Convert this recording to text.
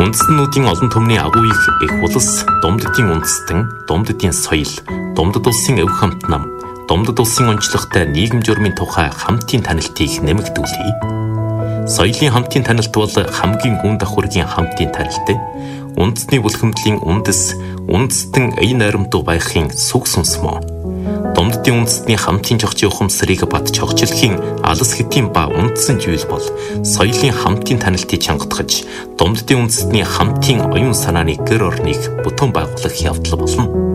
Үндэстнүүдийн олон түмний агуу их улс, Думддын үндэстэн, Думддын соёл, Думдд улсын өв хамт нам, Думдд улсын онцлогтой нийгэм журмын тухай хамтын танилтыг нэмэгдүүлье. Соёлын хамтын таналт бол хамгийн үн давхургийн хамтын таналт. Үндэсний бүлхэмдлийн үндэстэн ая найрамдуу байхын сүг сүнс мөн. Думддын үндэстний хамтын жогчийн ухамсарыг бат чогчлохын алс хэтийн ба үндсэн зүйл бол соёлын хамтын таналтыг чангатгаж, Думддын үндэстний хамтын оюун санааны гэр орныг бүтэн байгуулах явдал болно.